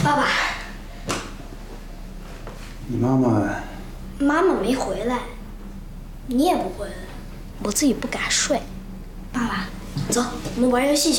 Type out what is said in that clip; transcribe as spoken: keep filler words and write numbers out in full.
爸爸， 你妈妈…… 妈妈没回来，你也不回来，我自己不敢睡。爸爸，走，我们玩游戏去。